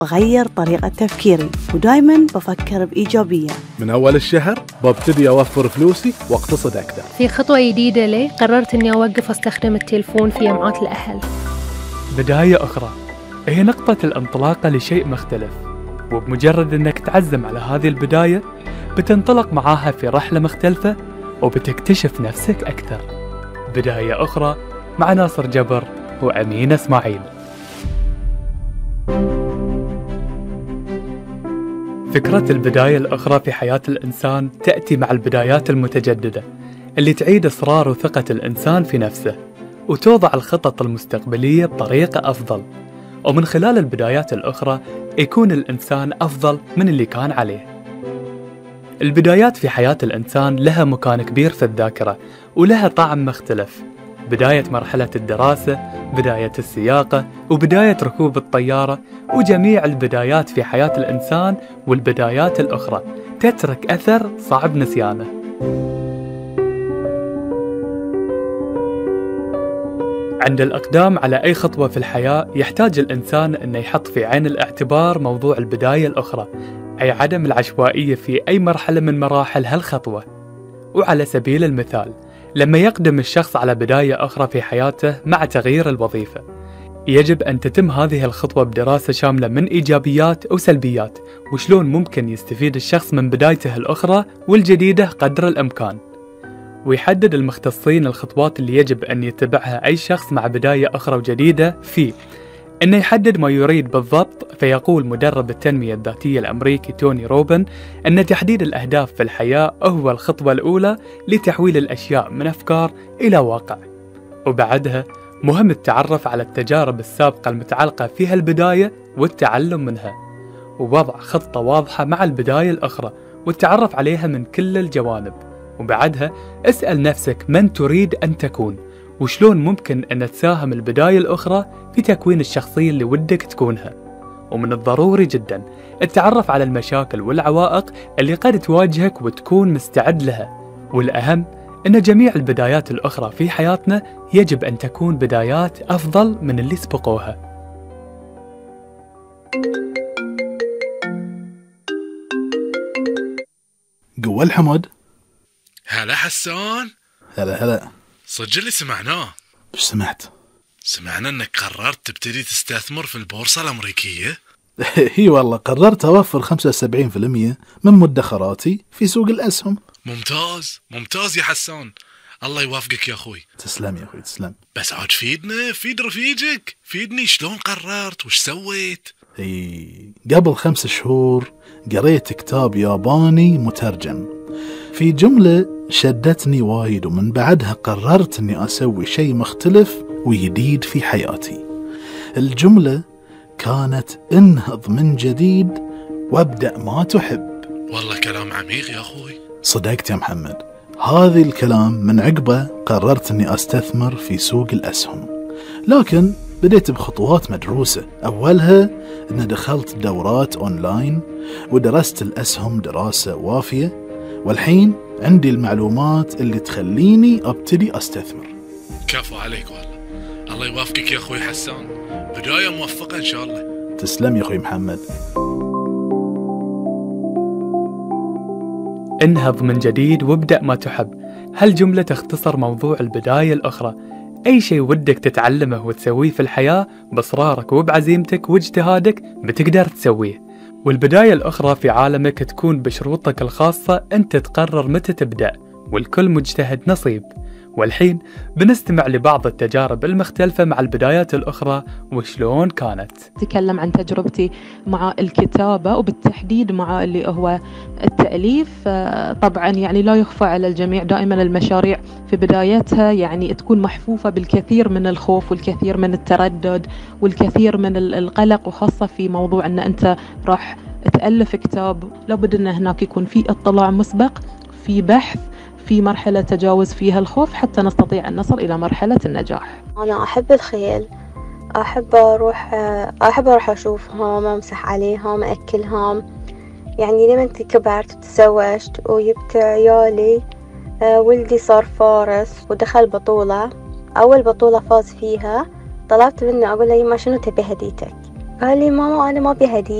بغير طريقة تفكيري ودايماً بفكر بإيجابية. من أول الشهر ببتدي أوفر فلوسي واقتصد أكثر. في خطوة جديدة لي قررت أني أوقف أستخدم التلفون في جمعات الأهل. بداية أخرى هي نقطة الانطلاقة لشيء مختلف، وبمجرد أنك تعزم على هذه البداية بتنطلق معاها في رحلة مختلفة وبتكتشف نفسك أكثر. بداية أخرى مع ناصر جبر وأمين إسماعيل. فكرة البداية الأخرى في حياة الإنسان تأتي مع البدايات المتجددة اللي تعيد إصرار وثقة الإنسان في نفسه وتوضع الخطط المستقبلية بطريقة أفضل، ومن خلال البدايات الأخرى يكون الإنسان أفضل من اللي كان عليه. البدايات في حياة الإنسان لها مكان كبير في الذاكرة ولها طعم مختلف. بداية مرحلة الدراسة، بداية السياقة، وبداية ركوب الطيارة، وجميع البدايات في حياة الإنسان والبدايات الأخرى تترك أثر صعب نسيانه. عند الأقدام على أي خطوة في الحياة يحتاج الإنسان أن يحط في عين الاعتبار موضوع البداية الأخرى، أي عدم العشوائية في أي مرحلة من مراحل هالخطوة. وعلى سبيل المثال، لما يقدم الشخص على بداية أخرى في حياته مع تغيير الوظيفة، يجب أن تتم هذه الخطوة بدراسة شاملة من إيجابيات وسلبيات، وشلون ممكن يستفيد الشخص من بدايته الأخرى والجديدة قدر الإمكان. ويحدد المختصين الخطوات اللي يجب أن يتبعها أي شخص مع بداية أخرى وجديدة في إنه يحدد ما يريد بالضبط. فيقول مدرب التنمية الذاتية الأمريكي توني روبن أن تحديد الأهداف في الحياة هو الخطوة الأولى لتحويل الأشياء من أفكار إلى واقع. وبعدها مهم التعرف على التجارب السابقة المتعلقة فيها البداية والتعلم منها، ووضع خطة واضحة مع البداية الأخرى والتعرف عليها من كل الجوانب. وبعدها اسأل نفسك من تريد أن تكون، وشلون ممكن أن تساهم البداية الأخرى في تكوين الشخصية اللي ودك تكونها. ومن الضروري جدا التعرف على المشاكل والعوائق اللي قد تواجهك وتكون مستعد لها. والأهم أن جميع البدايات الأخرى في حياتنا يجب أن تكون بدايات أفضل من اللي سبقوها. قوة الحمد. هلا حسان. هلا. صدق اللي سمعناه؟ ايش سمعت؟ سمعنا انك قررت تبتدي تستثمر في البورصة الأمريكية. هي والله قررت أوفر 75% من مدخراتي في سوق الأسهم. ممتاز يا حسان، الله يوافقك يا أخوي. تسلم يا أخوي تسلم. بس عاد فيد رفيجك، فيدني شلون قررت وش سويت. قبل 5 شهور قريت كتاب ياباني مترجم، في جملة شدتني وايد، ومن بعدها قررت أني أسوي شيء مختلف وجديد في حياتي. الجملة كانت انهض من جديد وابدأ ما تحب. والله كلام عميق يا أخوي. صدقت يا محمد، هذا الكلام من عقبه قررت أني أستثمر في سوق الأسهم، لكن بديت بخطوات مدروسة. أولها أن دخلت دورات أونلاين ودرست الأسهم دراسة وافية، والحين عندي المعلومات اللي تخليني أبتدي أستثمر. كفو عليك والله، الله يوافقك يا أخوي حسان، بداية موفقة إن شاء الله. تسلم يا أخوي محمد. انهض من جديد وابدأ ما تحب. هالجملة تختصر موضوع البداية الأخرى. أي شيء ودك تتعلمه وتسويه في الحياة بإصرارك وبعزيمتك واجتهادك بتقدر تسويه. والبداية الأخرى في عالمك تكون بشروطك الخاصة، أنت تقرر متى تبدأ، والكل مجتهد نصيب. والحين بنستمع لبعض التجارب المختلفة مع البدايات الأخرى وشلون كانت. أتكلم عن تجربتي مع الكتابة وبالتحديد مع اللي هو التأليف. طبعا يعني لا يخفى على الجميع دائما المشاريع في بدايتها يعني تكون محفوفة بالكثير من الخوف والكثير من التردد والكثير من القلق، وخاصة في موضوع أن أنت راح تألف كتاب لابد أن هناك يكون في اطلاع مسبق، في بحث، في مرحلة تجاوز فيها الخوف حتى نستطيع أن نصل إلى مرحلة النجاح. أنا أحب الخيل، أحب أروح أشوفهم، أمسح عليهم، أكلهم. يعني لما كبرت وتزوجت وجبت عيالي، ولدي صار فارس ودخل بطولة. أول بطولة فاز فيها، طلبت منه أقول له يما شنو تبي هديتك؟ قال لي ماما أنا ما أبي هدية.